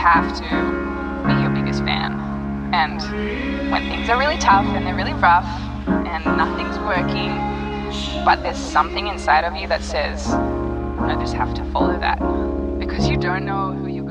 have to be your biggest fan. And when things are really tough and they're really rough and nothing's working, but there's something inside of you that says, I just have to follow that. Because you don't know who you're